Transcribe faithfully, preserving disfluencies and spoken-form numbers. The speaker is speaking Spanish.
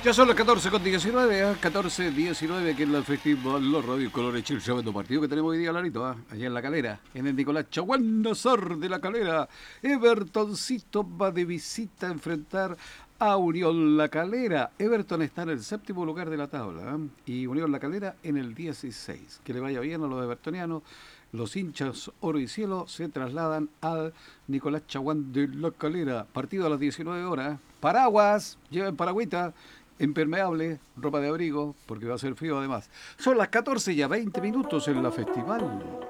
Ya son las catorce con diecinueve, ¿eh? catorce diecinueve, aquí en el Festival Los Radio Colores Chile, tremendo partido que tenemos hoy día, Larito, ¿eh? Allá en La Calera, en el Nicolás Chaguán Nazar de La Calera. Evertoncito va de visita a enfrentar a Unión La Calera. Everton está en el séptimo lugar de la tabla, ¿eh? Y Unión La Calera en el dieciséis. Que le vaya bien a los evertonianos. Los hinchas oro y cielo se trasladan al Nicolás Chaguán de La Calera. Partido a las diecinueve horas. Paraguas, lleven paragüita, impermeable, ropa de abrigo, porque va a ser frío además. Son las catorce y a veinte minutos en la festival.